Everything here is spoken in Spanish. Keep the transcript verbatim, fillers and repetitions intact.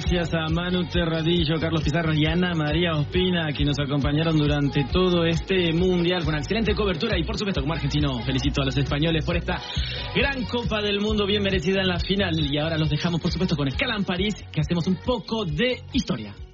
gracias a Manu Terradillo, Carlos Pizarro y Ana María Ospina, que nos acompañaron durante todo este mundial con excelente cobertura. Y por supuesto, como argentino, felicito a los españoles por esta gran Copa del Mundo bien merecida en la final. Y ahora los dejamos, por supuesto, con Escala en París, que hacemos un poco de historia.